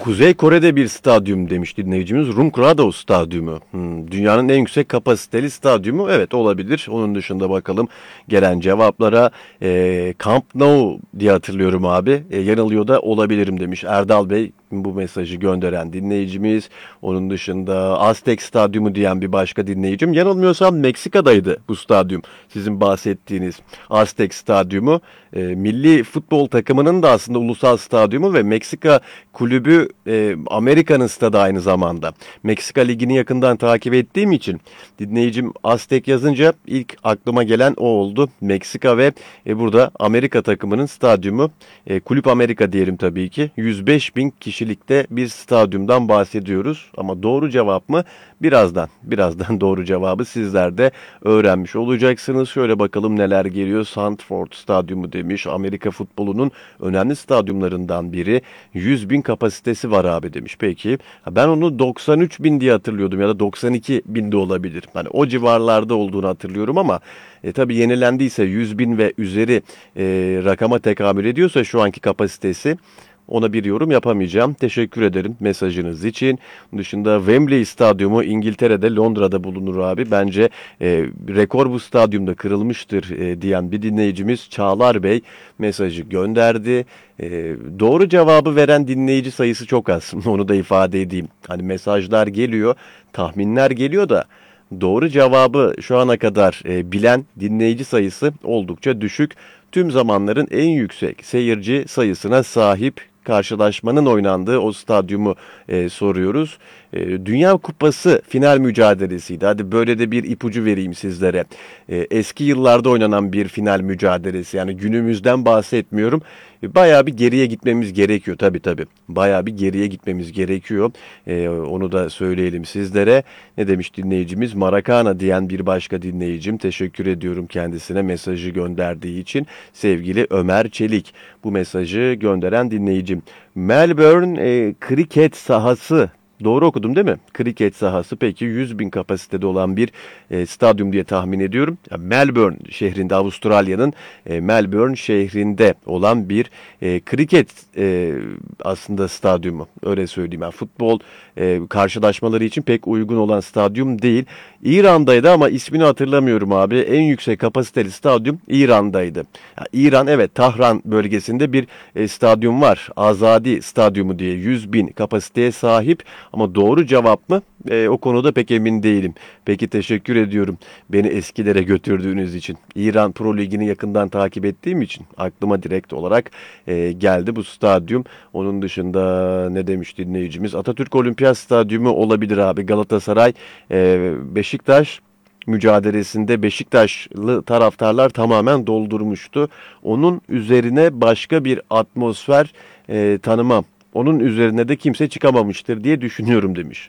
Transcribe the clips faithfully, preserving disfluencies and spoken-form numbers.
Kuzey Kore'de bir stadyum demiş dinleyicimiz. Rumkrado Stadyumu. Hmm, dünyanın en yüksek kapasiteli stadyumu. Evet, olabilir. Onun dışında bakalım gelen cevaplara. E, Camp Nou diye hatırlıyorum abi. E, yanılıyor da olabilirim demiş Erdal Bey, bu mesajı gönderen dinleyicimiz. Onun dışında Aztek Stadyumu diyen bir başka dinleyicim. Yanılmıyorsam Meksika'daydı bu stadyum. Sizin bahsettiğiniz Aztek Stadyumu. E, milli futbol takımının da aslında ulusal stadyumu ve Meksika kulübü e, Amerika'nın stadı aynı zamanda. Meksika Ligi'ni yakından takip ettiğim için dinleyicim Aztek yazınca ilk aklıma gelen o oldu. Meksika ve e, burada Amerika takımının stadyumu. E, Kulüp Amerika diyelim tabii ki. yüz beş bin kişilikte bir stadyumdan bahsediyoruz. Ama doğru cevap mı? Birazdan, birazdan doğru cevabı sizler de öğrenmiş olacaksınız. Şöyle bakalım neler geliyor. Sanford Stadyumu demiş. Amerika futbolunun önemli stadyumlarından biri. yüz bin kapasitesi var abi demiş. Peki ben onu doksan üç bin diye hatırlıyordum ya da doksan iki bin de olabilir. Hani o civarlarda olduğunu hatırlıyorum ama e, tabii yenilendiyse yüz bin ve üzeri e, rakama tekamül ediyorsa şu anki kapasitesi, ona bir yorum yapamayacağım. Teşekkür ederim mesajınız için. Bunun dışında Wembley Stadyumu İngiltere'de, Londra'da bulunur abi. Bence e, rekor bu stadyumda kırılmıştır e, diyen bir dinleyicimiz Çağlar Bey mesajı gönderdi. E, doğru cevabı veren dinleyici sayısı çok az. Onu da ifade edeyim. Hani mesajlar geliyor, tahminler geliyor da doğru cevabı şu ana kadar e, bilen dinleyici sayısı oldukça düşük. Tüm zamanların en yüksek seyirci sayısına sahip karşılaşmanın oynandığı o stadyumu e, soruyoruz. E, Dünya Kupası final mücadelesiydi. Hadi böyle de bir ipucu vereyim sizlere. E, eski yıllarda oynanan bir final mücadelesi. Yani günümüzden bahsetmiyorum. E, bayağı bir geriye gitmemiz gerekiyor. Tabii tabii. Bayağı bir geriye gitmemiz gerekiyor. E, onu da söyleyelim sizlere. Ne demiş dinleyicimiz? Maracana diyen bir başka dinleyicim. Teşekkür ediyorum kendisine mesajı gönderdiği için. Sevgili Ömer Çelik bu mesajı gönderen dinleyicim. Melbourne e, kriket sahası. Doğru okudum değil mi? Kriket sahası peki yüz bin kapasitede olan bir e, stadyum diye tahmin ediyorum. Ya, Melbourne şehrinde, Avustralya'nın e, Melbourne şehrinde olan bir e, kriket e, aslında stadyumu. Öyle söyleyeyim. Yani futbol e, karşılaşmaları için pek uygun olan stadyum değil. İran'daydı ama ismini hatırlamıyorum abi. En yüksek kapasiteli stadyum İran'daydı. Ya, İran, evet, Tahran bölgesinde bir e, stadyum var. Azadi Stadyumu diye yüz bin kapasiteye sahip. Ama doğru cevap mı? E, o konuda pek emin değilim. Peki, teşekkür ediyorum beni eskilere götürdüğünüz için. İran Pro Ligi'ni yakından takip ettiğim için aklıma direkt olarak e, geldi bu stadyum. Onun dışında ne demiş dinleyicimiz? Atatürk Olimpiyat Stadyumu olabilir abi. Galatasaray, e, Beşiktaş mücadelesinde Beşiktaşlı taraftarlar tamamen doldurmuştu. Onun üzerine başka bir atmosfer e, tanımam. Onun üzerine de kimse çıkamamıştır diye düşünüyorum demiş.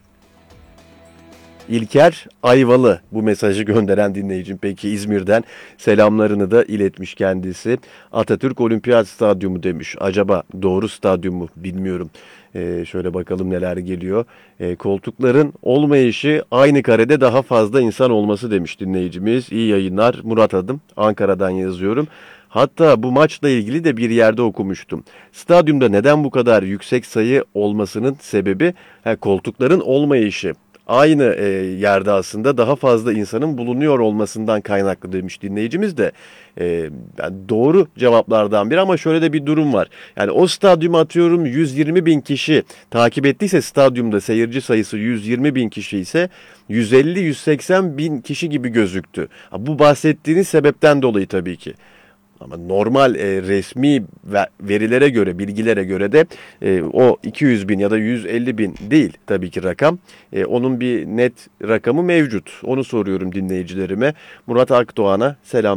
İlker Ayvalı bu mesajı gönderen dinleyicim. Peki İzmir'den selamlarını da iletmiş kendisi. Atatürk Olimpiyat Stadyumu demiş. Acaba doğru stadyum mu bilmiyorum. Ee, şöyle bakalım neler geliyor. Ee, koltukların olmayışı, aynı karede daha fazla insan olması demiş dinleyicimiz. İyi yayınlar, Murat adım. Ankara'dan yazıyorum. Hatta bu maçla ilgili de bir yerde okumuştum. Stadyumda neden bu kadar yüksek sayı olmasının sebebi he, koltukların olmayışı. Aynı e, yerde aslında daha fazla insanın bulunuyor olmasından kaynaklı demiş dinleyicimiz de. E, yani doğru cevaplardan biri ama şöyle de bir durum var. Yani o stadyuma atıyorum yüz yirmi bin kişi takip ettiyse, stadyumda seyirci sayısı yüz yirmi bin kişi ise yüz elli yüz seksen bin kişi gibi gözüktü. Ha, bu bahsettiğiniz sebepten dolayı tabii ki. Ama normal e, resmi verilere göre, bilgilere göre de e, o iki yüz bin ya da yüz elli bin değil tabii ki rakam. E, onun bir net rakamı mevcut. Onu soruyorum dinleyicilerime. Murat Akdoğan'a selam.